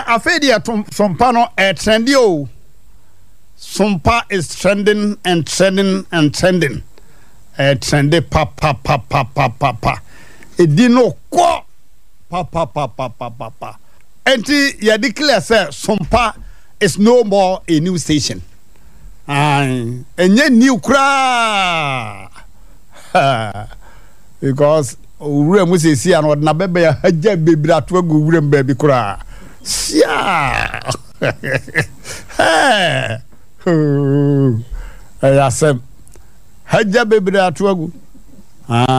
afedi atom sompa no trendy o. Sompa is trending and trending and trending. Trendy pa. Edino ko pa. Enti ya declare say Sompa is no more a new station. Enye new kra. Because ure mu se si an na bebe ya haja bebra to agu ure mbabi kra. Sia. Ayasem haja bebra to agu.